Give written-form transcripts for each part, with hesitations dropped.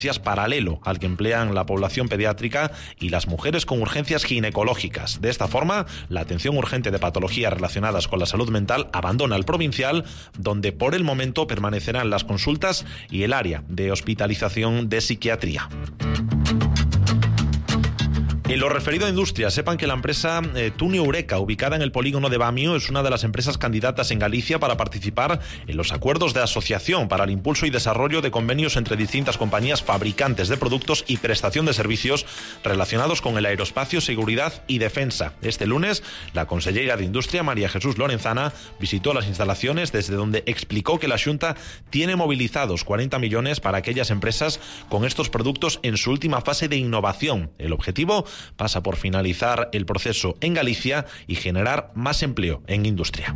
paralelo al que emplean la población pediátrica y las mujeres con urgencias ginecológicas. De esta forma, la atención urgente de patologías relacionadas con la salud mental abandona el provincial, donde por el momento permanecerán las consultas y el área de hospitalización de psiquiatría. En lo referido a industria, sepan que la empresa Tunio Eureka, ubicada en el polígono de Bamio, es una de las empresas candidatas en Galicia para participar en los acuerdos de asociación para el impulso y desarrollo de convenios entre distintas compañías fabricantes de productos y prestación de servicios relacionados con el aeroespacio, seguridad y defensa. Este lunes, la consellera de Industria, María Jesús Lorenzana, visitó las instalaciones, desde donde explicó que la Xunta tiene movilizados 40 millones para aquellas empresas con estos productos en su última fase de innovación. El objetivo pasa por finalizar el proceso en Galicia y generar más empleo en industria.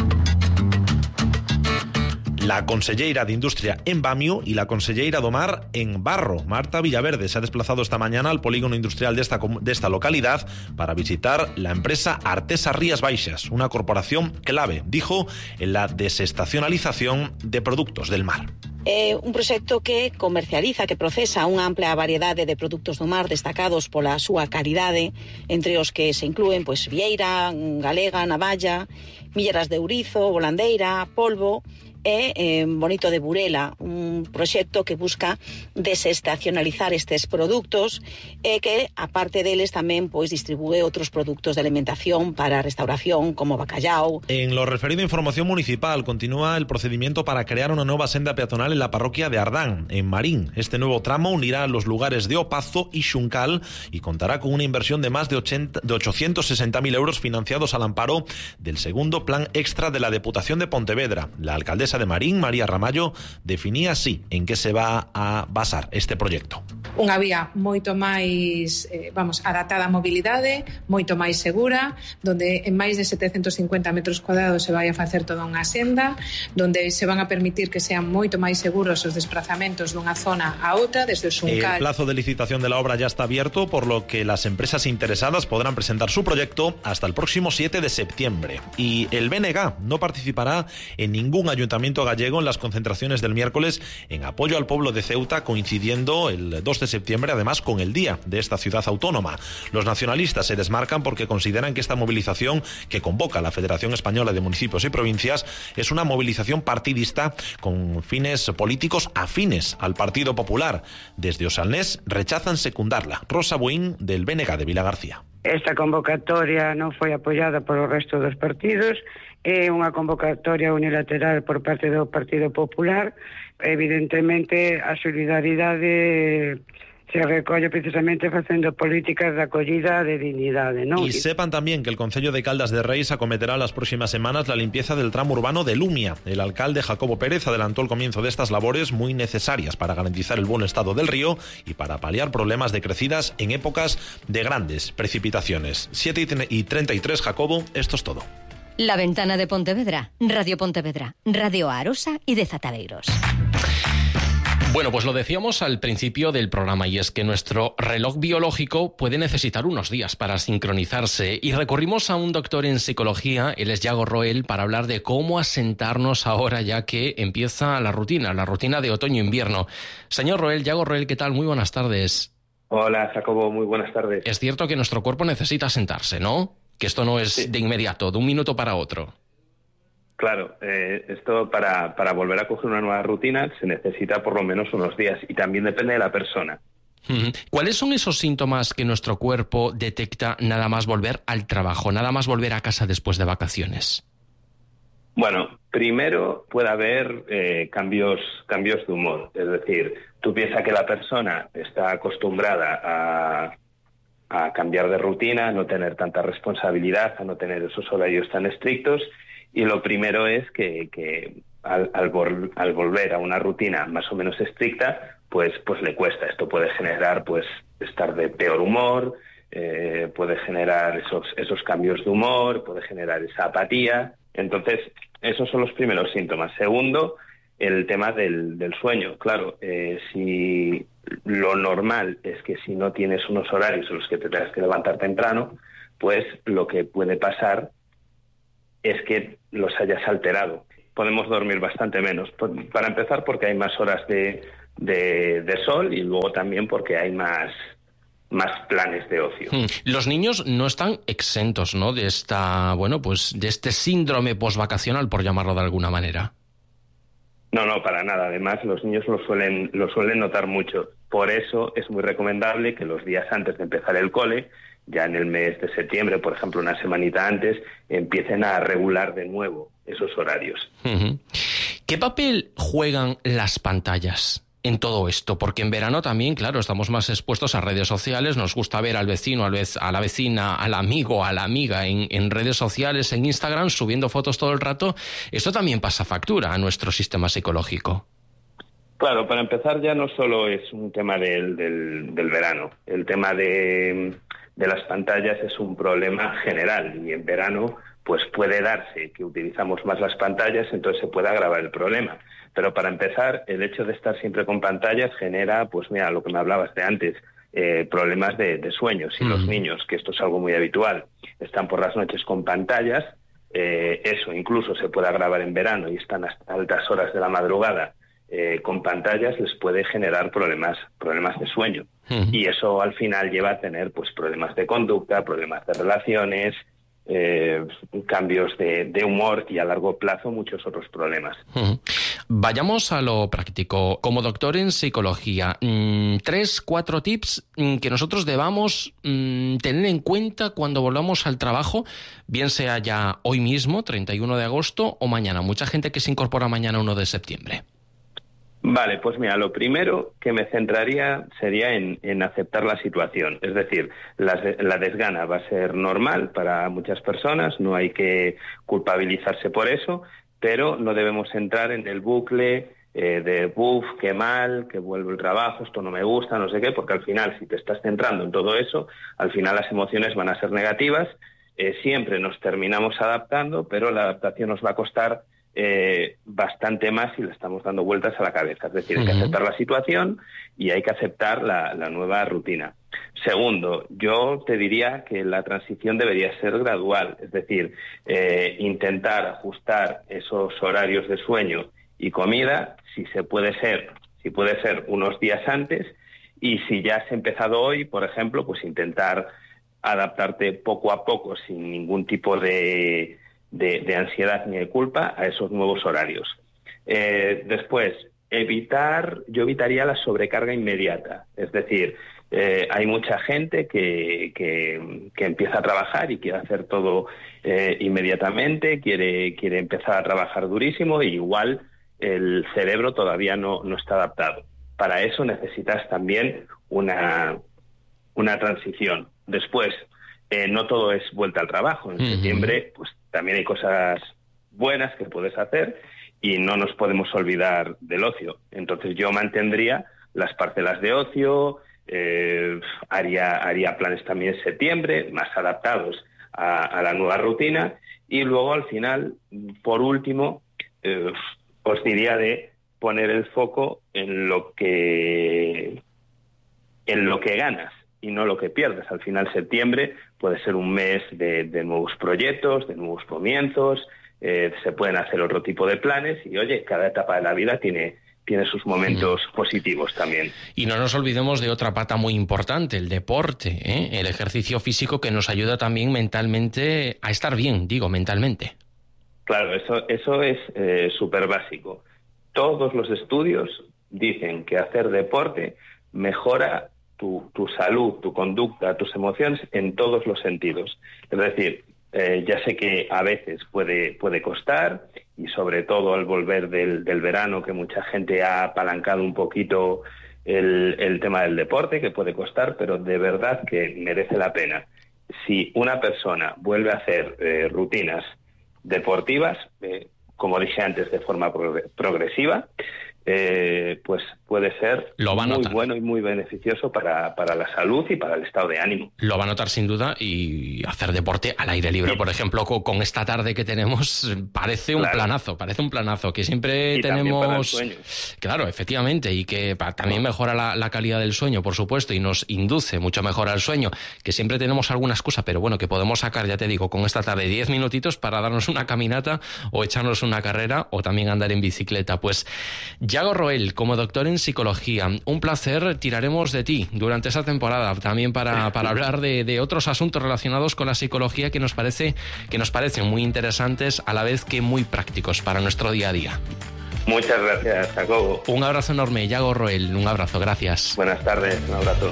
La conselleira de Industria en Bamio y la conselleira do Mar en Barro, Marta Villaverde, se ha desplazado esta mañana al polígono industrial de esta localidad para visitar la empresa Artesa Rías Baixas, una corporación clave, dijo, en la desestacionalización de productos del mar. Un proxecto que comercializa, que procesa unha amplia variedade de produtos do mar destacados pola súa calidade, entre os que se inclúen vieira, galega, navalla, milleras de ourizo, volandeira, polvo e bonito de Burela, un proxecto que busca desestacionalizar estes produtos e que, aparte deles, tamén distribúe outros produtos de alimentación para restauración, como bacallao. En lo referido a información municipal, continúa el procedimiento para crear una nueva senda peatonal en la parroquia de Ardán, en Marín. Este nuevo tramo unirá los lugares de Opazo y Xuncal y contará con una inversión de más de 860.000 euros financiados al amparo del segundo plan extra de la Deputación de Pontevedra. La alcaldesa de Marín, María Ramallo, definía así en qué se va a basar este proyecto. Unha vía moito máis, adaptada á mobilidade, moito máis segura, donde en máis de 750 metros cuadrados se vai a facer toda unha senda, donde se van a permitir que sean moito máis seguros os desplazamentos dunha zona a outra, desde o Xuncal. El plazo de licitación de la obra ya está abierto, por lo que las empresas interesadas podrán presentar su proyecto hasta el próximo 7 de septiembre. Y el BNG no participará en ningún ayuntamiento gallego en las concentraciones del miércoles en apoyo al pueblo de Ceuta, coincidiendo el 2 de septiembre además con el día de esta ciudad autónoma. Los nacionalistas se desmarcan porque consideran que esta movilización que convoca la Federación Española de Municipios y Provincias es una movilización partidista con fines políticos afines al Partido Popular. Desde Osalnés rechazan secundarla. Rosa Buín, del BNG de Vilagarcía. Esta convocatoria non foi apoiada polo resto dos partidos, é unha convocatoria unilateral por parte do Partido Popular. Evidentemente, a solidaridade se recolle precisamente facendo políticas de acollida de dignidade, ¿no? Y sepan también que el Concello de Caldas de Reis acometerá las próximas semanas la limpieza del tramo urbano de Lumia. El alcalde Jacobo Pérez adelantó el comienzo de estas labores muy necesarias para garantizar el buen estado del río y para paliar problemas de crecidas en épocas de grandes precipitaciones. 7:33, Jacobo, esto es todo. La Ventana de Pontevedra, Radio Pontevedra, Radio Arosa y de Zataleiros. Bueno, pues lo decíamos al principio del programa, y es que nuestro reloj biológico puede necesitar unos días para sincronizarse, y recurrimos a un doctor en psicología, él es Yago Roel, para hablar de cómo asentarnos ahora ya que empieza la rutina de otoño-invierno. Señor Roel, Yago Roel, ¿qué tal? Muy buenas tardes. Hola, Jacobo, muy buenas tardes. Es cierto que nuestro cuerpo necesita asentarse, ¿no? Que esto no es de inmediato, de un minuto para otro. Claro, esto para volver a coger una nueva rutina se necesita por lo menos unos días, y también depende de la persona. ¿Cuáles son esos síntomas que nuestro cuerpo detecta nada más volver al trabajo, nada más volver a casa después de vacaciones? Bueno, primero puede haber cambios de humor. Es decir, tú piensas que la persona está acostumbrada a cambiar de rutina, a no tener tanta responsabilidad, a no tener esos horarios tan estrictos, y lo primero es que al volver a una rutina más o menos estricta, pues le cuesta. Esto puede generar estar de peor humor, puede generar esos cambios de humor, puede generar esa apatía. Entonces, esos son los primeros síntomas. Segundo, el tema del sueño. Claro, si lo normal es que si no tienes unos horarios en los que te tengas que levantar temprano, pues lo que puede pasar es que los hayas alterado. Podemos dormir bastante menos. Para empezar, porque hay más horas de de sol, y luego también porque hay más planes de ocio. Los niños no están exentos, ¿no?, de esta, de este síndrome posvacacional, por llamarlo de alguna manera. No, para nada. Además, los niños lo suelen notar mucho. Por eso es muy recomendable que los días antes de empezar el cole, ya en el mes de septiembre, por ejemplo, una semanita antes, empiecen a regular de nuevo esos horarios. ¿Qué papel juegan las pantallas en todo esto? Porque en verano también, claro, estamos más expuestos a redes sociales, nos gusta ver al vecino, a la vecina, al amigo, a la amiga en redes sociales, en Instagram, subiendo fotos todo el rato. Esto también pasa factura a nuestro sistema psicológico. Claro, para empezar, ya no solo es un tema del verano. El tema de las pantallas es un problema general, y en verano pues puede darse que utilizamos más las pantallas, entonces se puede agravar el problema. Pero para empezar, el hecho de estar siempre con pantallas genera, pues mira, lo que me hablabas de antes, problemas de sueño. Si los niños, que esto es algo muy habitual, están por las noches con pantallas, eso incluso se puede agravar en verano y están hasta altas horas de la madrugada con pantallas, les puede generar problemas de sueño. Y eso al final lleva a tener pues problemas de conducta, problemas de relaciones, cambios de humor y a largo plazo muchos otros problemas. Vayamos a lo práctico. Como doctor en psicología, 3-4 tips que nosotros debamos tener en cuenta cuando volvamos al trabajo, bien sea ya hoy mismo, 31 de agosto, o mañana. Mucha gente que se incorpora mañana 1 de septiembre. Vale, pues mira, lo primero que me centraría sería en aceptar la situación. Es decir, la desgana va a ser normal para muchas personas, no hay que culpabilizarse por eso, pero no debemos entrar en el bucle de buf, qué mal, que vuelvo el trabajo, esto no me gusta, no sé qué, porque al final, si te estás centrando en todo eso, al final las emociones van a ser negativas. Siempre nos terminamos adaptando, pero la adaptación nos va a costar bastante más si le estamos dando vueltas a la cabeza. Es decir, hay que aceptar la situación y hay que aceptar la nueva rutina. Segundo, yo te diría que la transición debería ser gradual, es decir, intentar ajustar esos horarios de sueño y comida, si puede ser unos días antes, y si ya has empezado hoy, por ejemplo, pues intentar adaptarte poco a poco sin ningún tipo de ansiedad ni de culpa a esos nuevos horarios. Después, yo evitaría la sobrecarga inmediata. Es decir, hay mucha gente que empieza a trabajar y quiere hacer todo inmediatamente, quiere empezar a trabajar durísimo, y igual el cerebro todavía no está adaptado. Para eso necesitas también una transición. Después, no todo es vuelta al trabajo. En septiembre, pues también hay cosas buenas que puedes hacer y no nos podemos olvidar del ocio. Entonces yo mantendría las parcelas de ocio, haría planes también en septiembre, más adaptados a la nueva rutina, y luego al final, por último, os diría de poner el foco en lo que ganas y no lo que pierdes. Al final, septiembre puede ser un mes de nuevos proyectos, de nuevos comienzos, se pueden hacer otro tipo de planes, y oye, cada etapa de la vida tiene sus momentos positivos también. Y no nos olvidemos de otra pata muy importante, el deporte, el ejercicio físico, que nos ayuda también mentalmente a estar bien, mentalmente. Claro, eso es súper básico. Todos los estudios dicen que hacer deporte mejora tu salud, tu conducta, tus emociones en todos los sentidos. Es decir, ya sé que a veces puede costar, y sobre todo al volver del verano, que mucha gente ha apalancado un poquito el tema del deporte, que puede costar, pero de verdad que merece la pena. Si una persona vuelve a hacer rutinas deportivas, como dije antes, de forma progresiva, pues puede ser muy bueno y muy beneficioso para la salud y para el estado de ánimo. Lo va a notar sin duda, y hacer deporte al aire libre, por ejemplo, con esta tarde que tenemos, parece un planazo, que siempre tenemos... Para el sueño. Claro, efectivamente, y que también mejora la calidad del sueño, por supuesto, y nos induce mucho mejor al sueño, que siempre tenemos alguna excusa, pero bueno, que podemos sacar, ya te digo, con esta tarde 10 minutitos para darnos una caminata o echarnos una carrera, o también andar en bicicleta. Pues Yago Roel, como doctor en psicología, un placer. Tiraremos de ti durante esta temporada también para hablar de otros asuntos relacionados con la psicología que nos parecen muy interesantes, a la vez que muy prácticos para nuestro día a día. Muchas gracias, Jacobo. Un abrazo enorme, Yago Roel, un abrazo, gracias. Buenas tardes, un abrazo.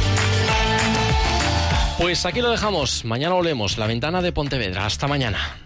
Pues aquí lo dejamos, mañana volvemos, La Ventana de Pontevedra. Hasta mañana.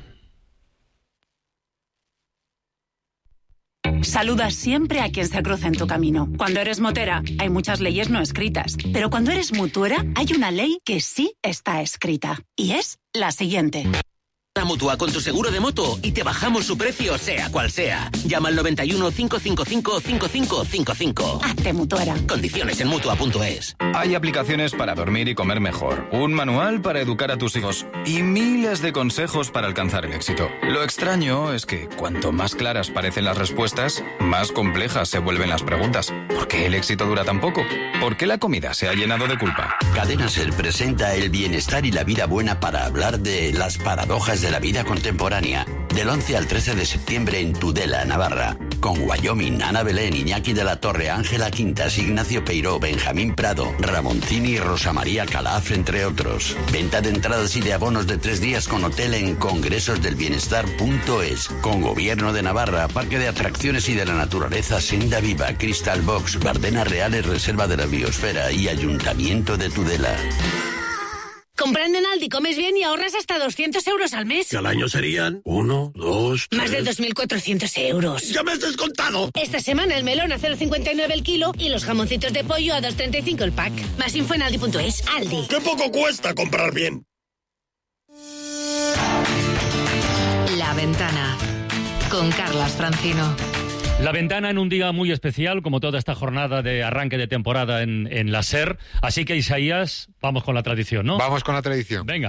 Saludas siempre a quien se cruza en tu camino. Cuando eres motera, hay muchas leyes no escritas. Pero cuando eres mutuera, hay una ley que sí está escrita. Y es la siguiente. La Mutua con tu seguro de moto y te bajamos su precio, sea cual sea. Llama al 91 555 5555. Hazte mutuera. Condiciones en Mutua.es. Hay aplicaciones para dormir y comer mejor, un manual para educar a tus hijos y miles de consejos para alcanzar el éxito. Lo extraño es que cuanto más claras parecen las respuestas, más complejas se vuelven las preguntas. ¿Por qué el éxito dura tan poco? ¿Por qué la comida se ha llenado de culpa? Cadena Ser presenta el bienestar y la vida buena para hablar de las paradojas de la vida contemporánea, del 11 al 13 de septiembre en Tudela, Navarra, con Wyoming, Ana Belén, Iñaki de la Torre, Ángela Quintas, Ignacio Peiró, Benjamín Prado, Ramoncini y Rosa María Calaf, entre otros. Venta de entradas y de abonos de 3 días con hotel en congresosdelbienestar.es, con Gobierno de Navarra, Parque de Atracciones y de la Naturaleza, Senda Viva, Crystal Box, Bardenas Reales, Reserva de la Biosfera y Ayuntamiento de Tudela. Comprando en Aldi comes bien y ahorras hasta 200 euros al mes. Que al año serían 1, 2, 3... Más de 2.400 euros. ¡Ya me has descontado! Esta semana el melón a 0,59 el kilo y los jamoncitos de pollo a 2,35 el pack. Más info en Aldi.es. Aldi. ¡Qué poco cuesta comprar bien! La Ventana, con Carlas Francino. La Ventana en un día muy especial, como toda esta jornada de arranque de temporada en la SER. Así que, Isaías, vamos con la tradición, ¿no? Vamos con la tradición. Venga.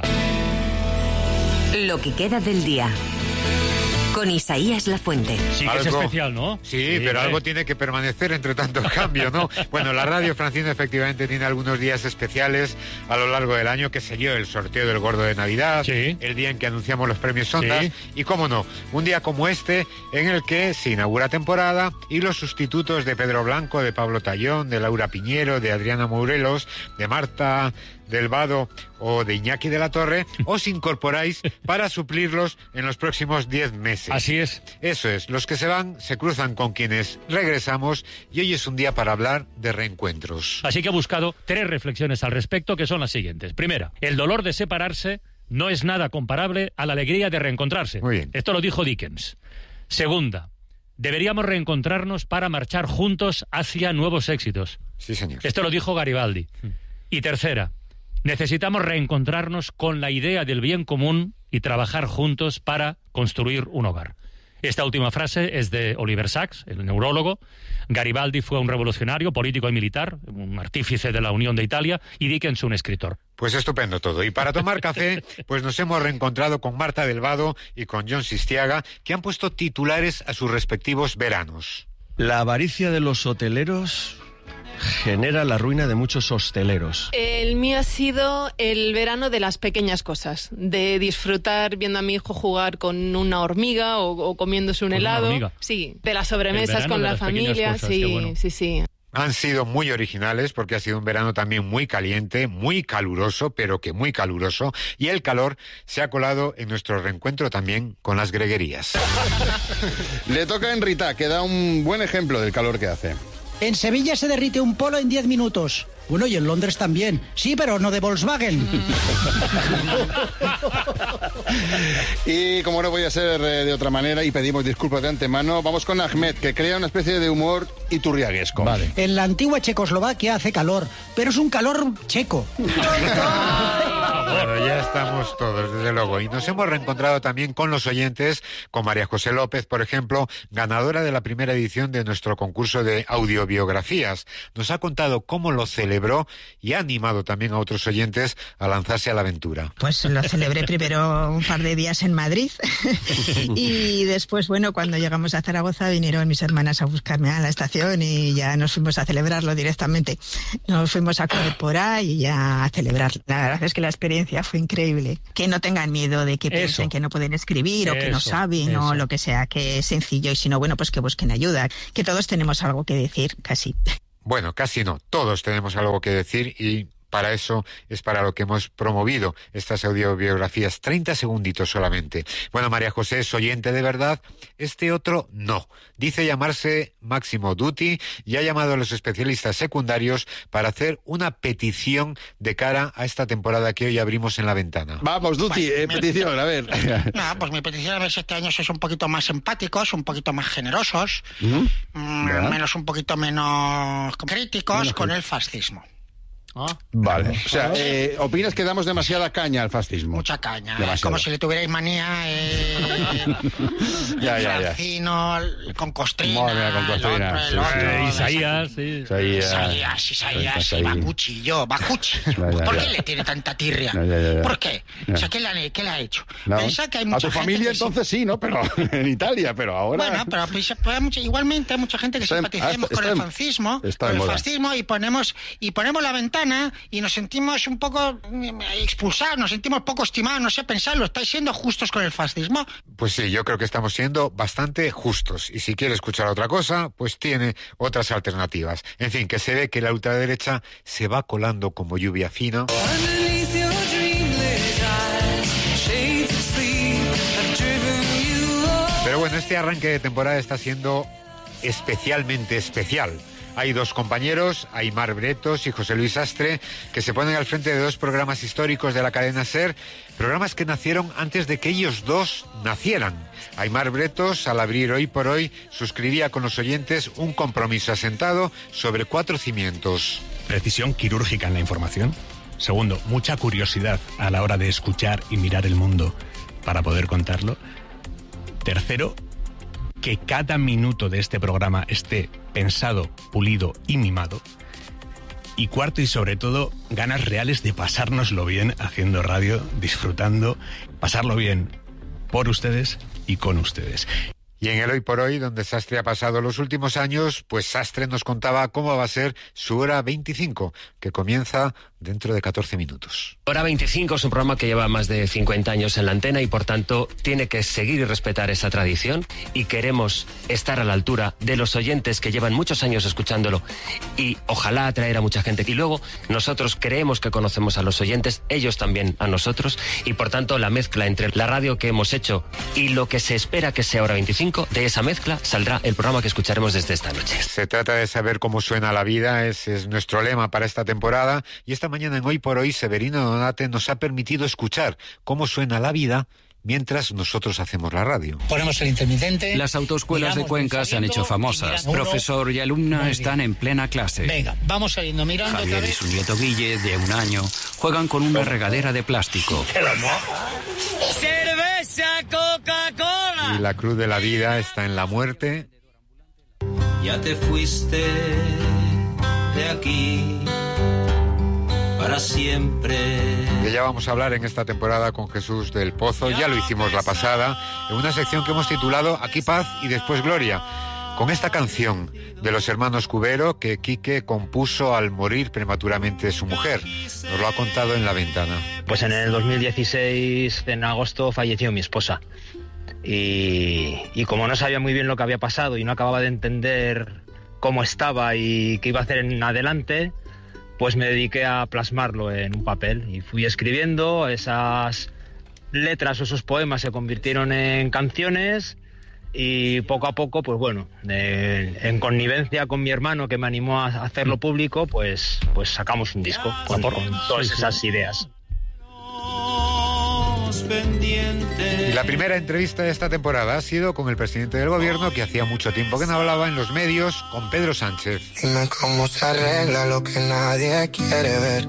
Lo que queda del día. Con Isaías Lafuente. Sí, que es especial, ¿no? Sí, pero algo tiene que permanecer entre tanto cambio, ¿no? Bueno, la radio Francino efectivamente tiene algunos días especiales a lo largo del año, que se dio el sorteo del Gordo de Navidad, el día en que anunciamos los premios Ondas, y cómo no, un día como este en el que se inaugura temporada y los sustitutos de Pedro Blanco, de Pablo Tallón, de Laura Piñero, de Adriana Morelos, de Marta del Vado o de Iñaki de la Torre, os incorporáis para suplirlos en los próximos 10 meses. Así es. Eso es, los que se van se cruzan con quienes regresamos y hoy es un día para hablar de reencuentros. Así que he buscado 3 reflexiones al respecto, que son las siguientes. Primera, el dolor de separarse no es nada comparable a la alegría de reencontrarse. Muy bien. Esto lo dijo Dickens. Segunda, deberíamos reencontrarnos para marchar juntos hacia nuevos éxitos. Sí, señor. Esto lo dijo Garibaldi. Y tercera, necesitamos reencontrarnos con la idea del bien común y trabajar juntos para construir un hogar. Esta última frase es de Oliver Sacks, el neurólogo. Garibaldi fue un revolucionario, político y militar, un artífice de la Unión de Italia, y Dickens un escritor. Pues estupendo todo. Y para tomar café, pues nos hemos reencontrado con Marta del Vado y con John Sistiaga, que han puesto titulares a sus respectivos veranos. La avaricia de los hoteleros genera la ruina de muchos hosteleros. El mío ha sido el verano de las pequeñas cosas, de disfrutar viendo a mi hijo jugar con una hormiga o comiéndose un helado. Sí, de las sobremesas con la familia. Cosas, sí, bueno. Sí. Han sido muy originales porque ha sido un verano también muy caliente, muy caluroso, pero que muy caluroso, y el calor se ha colado en nuestro reencuentro también con las greguerías. Le toca a Enrita, que da un buen ejemplo del calor que hace. En Sevilla se derrite un polo en 10 minutos. Bueno, y en Londres también. Sí, pero no de Volkswagen. Y como no voy a ser de otra manera, y pedimos disculpas de antemano, vamos con Ahmed, que crea una especie de humor iturriaguesco. Vale. En la antigua Checoslovaquia hace calor, pero es un calor checo. Bueno, ya estamos todos, desde luego. Y nos hemos reencontrado también con los oyentes, con María José López, por ejemplo, ganadora de la primera edición de nuestro concurso de audiobiografías. Nos ha contado cómo lo celebró y ha animado también a otros oyentes a lanzarse a la aventura. Pues lo celebré primero un par de días en Madrid y después, bueno, cuando llegamos a Zaragoza vinieron mis hermanas a buscarme a la estación y ya nos fuimos a celebrarlo directamente. Nos fuimos a comer por ahí y ya a celebrar. La verdad es que la experiencia experiencia fue increíble. Que no tengan miedo de que piensen que no pueden escribir o que no saben o lo que sea, que es sencillo, y si no, bueno, pues que busquen ayuda, que todos tenemos algo que decir, casi. Bueno, casi no, todos tenemos algo que decir, y para eso es para lo que hemos promovido estas audiobiografías. 30 segunditos solamente. Bueno, María José es oyente de verdad, este otro no. Dice llamarse Máximo Dutti y ha llamado a los especialistas secundarios para hacer una petición de cara a esta temporada que hoy abrimos en La Ventana. Vamos, Dutti, petición, a ver. No, pues mi petición, a ver si este año sois un poquito más empáticos, un poquito más generosos, un poquito menos críticos con el fascismo. Vale, o sea, ¿opinas que damos demasiada caña al fascismo? Mucha caña, demasiado. Como si le tuvierais manía Francino, con Costrina, con Costrina, el otro, Isaías, y Bakuchi, ¿por qué le tiene tanta tirria? ¿Por qué? O sea, ¿qué le ha hecho? No. Piensa que hay mucha a tu familia entonces sí, ¿no? Pero en Italia, pero ahora... Bueno, pero igualmente hay mucha gente que simpaticemos con el fascismo, y ponemos La Ventana y nos sentimos un poco expulsados, nos sentimos poco estimados, no sé pensarlo. ¿Estáis siendo justos con el fascismo? Pues sí, yo creo que estamos siendo bastante justos, y si quiere escuchar otra cosa, pues tiene otras alternativas. En fin, que se ve que la ultraderecha se va colando como lluvia fina. Pero bueno, este arranque de temporada está siendo especialmente especial. Hay dos compañeros, Aimar Bretos y José Luis Sastre, que se ponen al frente de dos programas históricos de la cadena SER, programas que nacieron antes de que ellos dos nacieran. Aimar Bretos, al abrir Hoy por Hoy, suscribía con los oyentes un compromiso asentado sobre 4 cimientos. Precisión quirúrgica en la información. Segundo, mucha curiosidad a la hora de escuchar y mirar el mundo para poder contarlo. Tercero, que cada minuto de este programa esté pensado, pulido y mimado. Y cuarto, y sobre todo, ganas reales de pasárnoslo bien haciendo radio, disfrutando, pasarlo bien por ustedes y con ustedes. Y en el Hoy por Hoy, donde Sastre ha pasado los últimos años, pues Sastre nos contaba cómo va a ser su hora 25, que comienza dentro de 14 minutos. Hora 25 es un programa que lleva más de 50 años en la antena y por tanto tiene que seguir y respetar esa tradición, y queremos estar a la altura de los oyentes que llevan muchos años escuchándolo y ojalá atraer a mucha gente. Y luego nosotros creemos que conocemos a los oyentes, ellos también a nosotros, y por tanto la mezcla entre la radio que hemos hecho y lo que se espera que sea Hora 25, de esa mezcla saldrá el programa que escucharemos desde esta noche. Se trata de saber cómo suena la vida, ese es nuestro lema para esta temporada, y esta mañana en Hoy por Hoy Severino Donate nos ha permitido escuchar cómo suena la vida mientras nosotros hacemos la radio. Ponemos el intermitente. Las autoescuelas de Cuenca se han hecho famosas. Profesor y alumna están en plena clase. Venga, vamos saliendo mirando. Javier y su nieto Guille, de 1 año, juegan con una regadera de plástico. ¡Cerveza Coca-Cola! Y la cruz de la vida está en la muerte. Ya te fuiste de aquí para siempre. Que ya vamos a hablar en esta temporada con Jesús del Pozo, ya lo hicimos la pasada, en una sección que hemos titulado Aquí paz y después gloria, con esta canción de los hermanos Cubero que Quique compuso al morir prematuramente su mujer. Nos lo ha contado en La Ventana. Pues en el 2016, en agosto, falleció mi esposa. Y como no sabía muy bien lo que había pasado y no acababa de entender cómo estaba y qué iba a hacer en adelante, pues me dediqué a plasmarlo en un papel y fui escribiendo. Esas letras o esos poemas se convirtieron en canciones y poco a poco, pues bueno, en connivencia con mi hermano que me animó a hacerlo público, pues sacamos un disco con todas esas ideas. Y la primera entrevista de esta temporada ha sido con el presidente del gobierno, que hacía mucho tiempo que no hablaba en los medios, con Pedro Sánchez. Dime cómo se arregla lo que nadie quiere ver.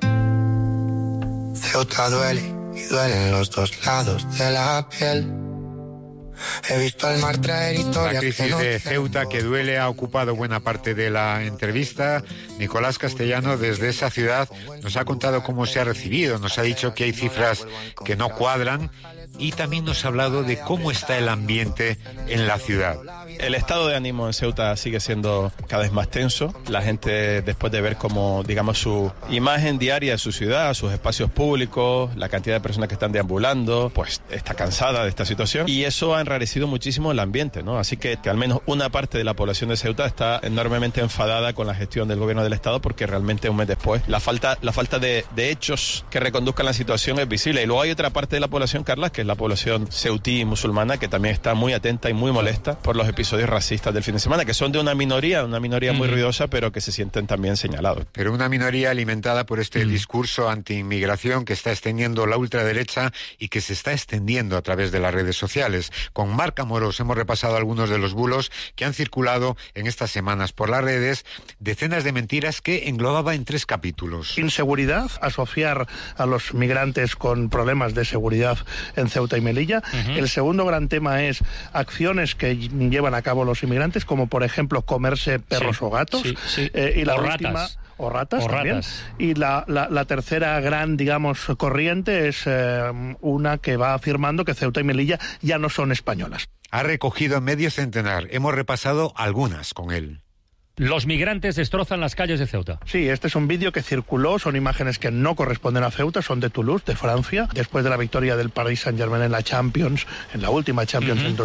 Ceuta duele y duelen los dos lados de la piel. He visto al mar traer historias. La crisis de Ceuta, que duele, ha ocupado buena parte de la entrevista. Nicolás Castellano, desde esa ciudad, nos ha contado cómo se ha recibido. Nos ha dicho que hay cifras que no cuadran y también nos ha hablado de cómo está el ambiente en la ciudad. El estado de ánimo en Ceuta sigue siendo cada vez más tenso. La gente, después de ver cómo, digamos, su imagen diaria de su ciudad, sus espacios públicos, la cantidad de personas que están deambulando, pues está cansada de esta situación y eso ha enrarecido muchísimo el ambiente, ¿no? Así que al menos una parte de la población de Ceuta está enormemente enfadada con la gestión del gobierno del estado porque realmente un mes después la falta de hechos que reconduzcan la situación es visible. Y luego hay otra parte de la población, Carlas, que es la población ceutí musulmana, que también está muy atenta y muy molesta por los episodios racistas del fin de semana, que son de una minoría muy ruidosa, pero que se sienten también señalados. Pero una minoría alimentada por este discurso anti-inmigración que está extendiendo la ultraderecha y que se está extendiendo a través de las redes sociales. Con Marc Amorós hemos repasado algunos de los bulos que han circulado en estas semanas por las redes, decenas de mentiras que englobaba en 3 capítulos. Inseguridad, asociar a los migrantes con problemas de seguridad en Ceuta y Melilla. El segundo gran tema es acciones que llevan a cabo los inmigrantes, como por ejemplo comerse perros o gatos. Y la última... O ratas también. Y la tercera gran, digamos, corriente es una que va afirmando que Ceuta y Melilla ya no son españolas. Ha recogido medio centenar. Hemos repasado algunas con él. Los migrantes destrozan las calles de Ceuta. Sí, este es un vídeo que circuló, son imágenes que no corresponden a Ceuta, son de Toulouse, de Francia, después de la victoria del Paris Saint-Germain en la Champions, en la última Champions en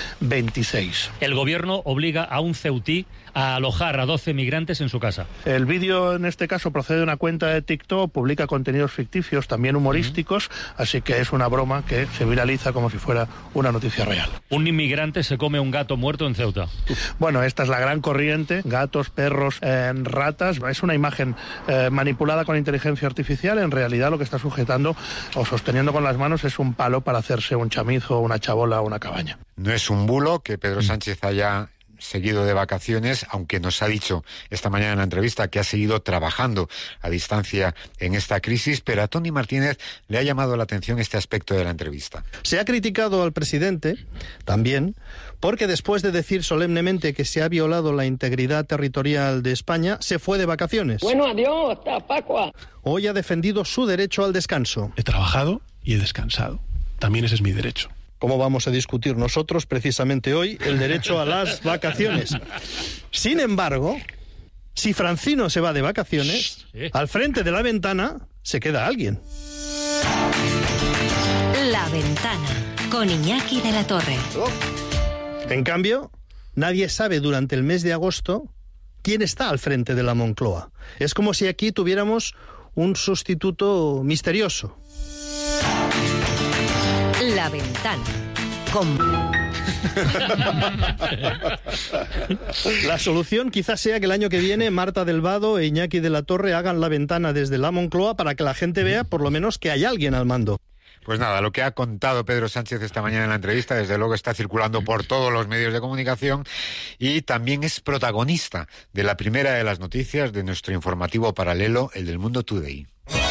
2026. El gobierno obliga a un ceutí a alojar a 12 migrantes en su casa. El vídeo, en este caso, procede de una cuenta de TikTok, publica contenidos ficticios, también humorísticos, así que es una broma que se viraliza como si fuera una noticia real. Un inmigrante se come un gato muerto en Ceuta. Bueno, esta es la gran corriente, gatos, perros, ratas. Es una imagen manipulada con inteligencia artificial. En realidad lo que está sujetando o sosteniendo con las manos es un palo para hacerse un chamizo, una chabola o una cabaña. No es un bulo que Pedro Sánchez haya seguido de vacaciones, aunque nos ha dicho esta mañana en la entrevista que ha seguido trabajando a distancia en esta crisis, pero a Tony Martínez le ha llamado la atención este aspecto de la entrevista. Se ha criticado al presidente también porque después de decir solemnemente que se ha violado la integridad territorial de España, se fue de vacaciones. Bueno, adiós, hasta Pascua. Hoy ha defendido su derecho al descanso. He trabajado y he descansado. También ese es mi derecho. ¿Cómo vamos a discutir nosotros, precisamente hoy, el derecho a las vacaciones? Sin embargo, si Francino se va de vacaciones, al frente de la ventana se queda alguien. La Ventana, con Iñaki de la Torre. En cambio, nadie sabe durante el mes de agosto quién está al frente de la Moncloa. Es como si aquí tuviéramos un sustituto misterioso. La Ventana. Con... La solución quizás sea que el año que viene Marta del Vado e Iñaki de la Torre hagan La Ventana desde la Moncloa para que la gente vea por lo menos que hay alguien al mando. Pues nada, lo que ha contado Pedro Sánchez esta mañana en la entrevista, desde luego está circulando por todos los medios de comunicación y también es protagonista de la primera de las noticias de nuestro informativo paralelo, el del Mundo Today.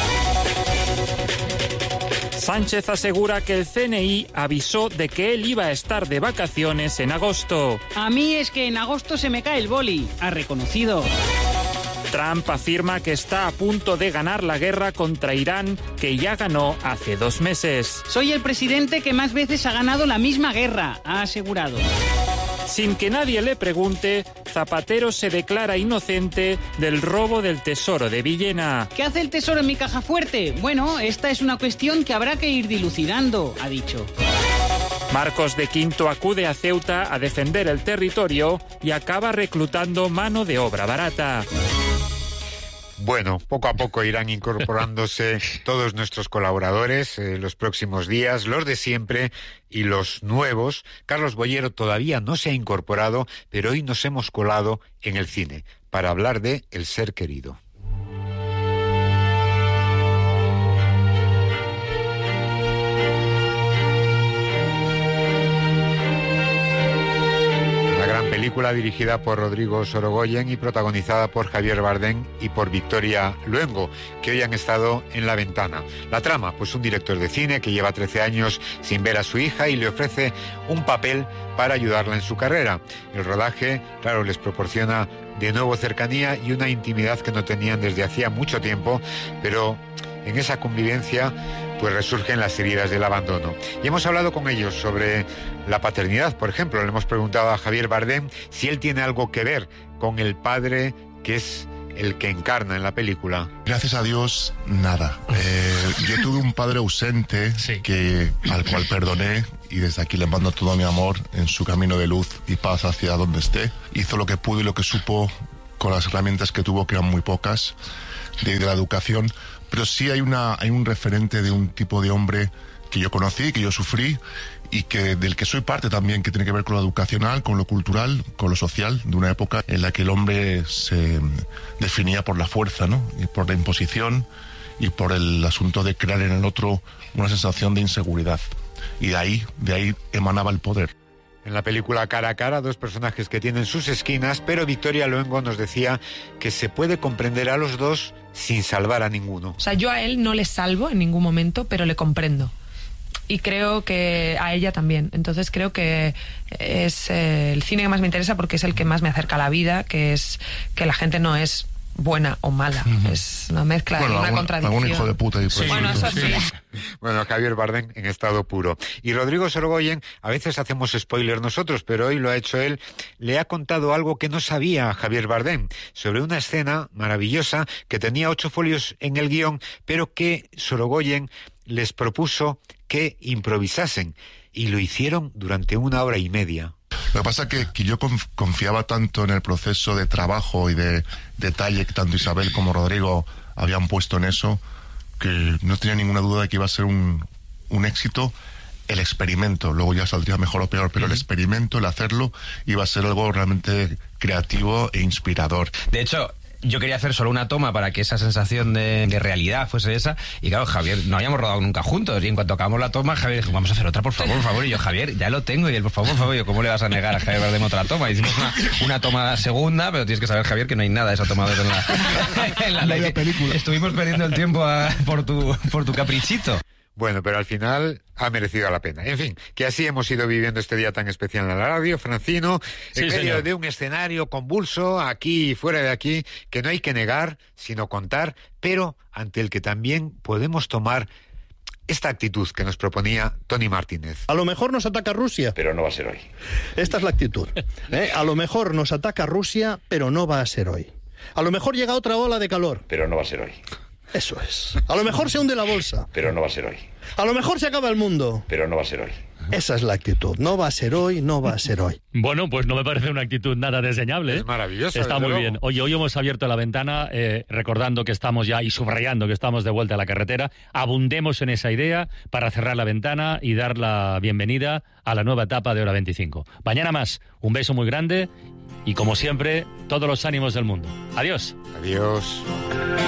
Sánchez asegura que el CNI avisó de que él iba a estar de vacaciones en agosto. A mí es que en agosto se me cae el boli, ha reconocido. Trump afirma que está a punto de ganar la guerra contra Irán, que ya ganó hace 2 meses. Soy el presidente que más veces ha ganado la misma guerra, ha asegurado. Sin que nadie le pregunte, Zapatero se declara inocente del robo del tesoro de Villena. ¿Qué hace el tesoro en mi caja fuerte? Bueno, esta es una cuestión que habrá que ir dilucidando, ha dicho. Marcos de Quinto acude a Ceuta a defender el territorio y acaba reclutando mano de obra barata. Bueno, poco a poco irán incorporándose todos nuestros colaboradores los próximos días, los de siempre y los nuevos. Carlos Bollero todavía no se ha incorporado, pero hoy nos hemos colado en el cine para hablar de El ser querido. Película dirigida por Rodrigo Sorogoyen y protagonizada por Javier Bardem y por Victoria Luengo, que hoy han estado en La Ventana. La trama, pues un director de cine que lleva 13 años sin ver a su hija y le ofrece un papel para ayudarla en su carrera. El rodaje, claro, les proporciona de nuevo cercanía y una intimidad que no tenían desde hacía mucho tiempo, pero en esa convivencia pues resurgen las heridas del abandono. Y hemos hablado con ellos sobre la paternidad, por ejemplo. Le hemos preguntado a Javier Bardem si él tiene algo que ver con el padre que es el que encarna en la película. Gracias a Dios, nada. Yo tuve un padre ausente al cual perdoné, y desde aquí le mando todo mi amor en su camino de luz y paz hacia donde esté. Hizo lo que pudo y lo que supo con las herramientas que tuvo, que eran muy pocas, de la educación. Pero sí hay un referente de un tipo de hombre que yo conocí, que yo sufrí, y del que soy parte también, que tiene que ver con lo educacional, con lo cultural, con lo social, de una época en la que el hombre se definía por la fuerza, ¿no? Y por la imposición, y por el asunto de crear en el otro una sensación de inseguridad. Y de ahí emanaba el poder. En la película Cara a Cara, dos personajes que tienen sus esquinas, pero Victoria Luengo nos decía que se puede comprender a los dos sin salvar a ninguno. O sea, yo a él no le salvo en ningún momento, pero le comprendo. Y creo que a ella también. Entonces creo que es el cine que más me interesa, porque es el que más me acerca a la vida, que es que la gente no es buena o mala. Es una mezcla, una contradicción. Algún hijo de puta. Bueno, eso sí. Bueno, Javier Bardem en estado puro. Y Rodrigo Sorogoyen, a veces hacemos spoiler nosotros, pero hoy lo ha hecho él. Le ha contado algo que no sabía Javier Bardem, sobre una escena maravillosa que tenía 8 folios en el guión, pero que Sorogoyen les propuso que improvisasen, y lo hicieron durante 1 hora y media. Lo que pasa es que yo confiaba tanto en el proceso de trabajo y de detalle que tanto Isabel como Rodrigo habían puesto en eso, que no tenía ninguna duda de que iba a ser un éxito el experimento. Luego ya saldría mejor o peor, pero el experimento, el hacerlo, iba a ser algo realmente creativo e inspirador. De hecho, yo quería hacer solo una toma para que esa sensación de realidad fuese esa, y claro, Javier, no habíamos rodado nunca juntos, y en cuanto acabamos la toma, Javier dijo, vamos a hacer otra, por favor, y yo, Javier, ya lo tengo, y él, por favor, yo, ¿cómo le vas a negar a Javier Bardem otra toma? Hicimos una toma segunda, pero tienes que saber, Javier, que no hay nada de esa toma en la película. Estuvimos perdiendo el tiempo por tu caprichito. Bueno, pero al final ha merecido la pena. En fin, que así hemos ido viviendo este día tan especial en la radio, Francino, en medio de un escenario convulso, aquí y fuera de aquí, que no hay que negar, sino contar, pero ante el que también podemos tomar esta actitud que nos proponía Tony Martínez. A lo mejor nos ataca Rusia, pero no va a ser hoy. Esta es la actitud. A lo mejor nos ataca Rusia, pero no va a ser hoy. A lo mejor llega otra ola de calor, pero no va a ser hoy. Eso es. A lo mejor se hunde la bolsa, pero no va a ser hoy. A lo mejor se acaba el mundo, pero no va a ser hoy. Esa es la actitud. No va a ser hoy, no va a ser hoy. Bueno, pues no me parece una actitud nada desdeñable. Es maravillosa. Está muy bien. Oye, hoy hemos abierto la ventana recordando que estamos ya y subrayando que estamos de vuelta a la carretera. Abundemos en esa idea para cerrar la ventana y dar la bienvenida a la nueva etapa de Hora 25. Mañana más. Un beso muy grande y, como siempre, todos los ánimos del mundo. Adiós. Adiós.